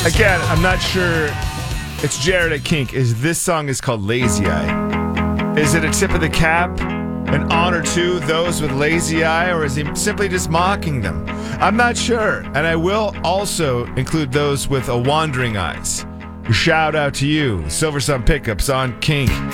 Again, I'm not sure. It's Jared at Kink. This song is called Lazy Eye. Is it a tip of the cap? An honor to those with lazy eye, or is he simply just mocking them? I'm not sure. And I will also include those with a wandering eyes. Shout out to you, Silver Sun Pickups on Kink.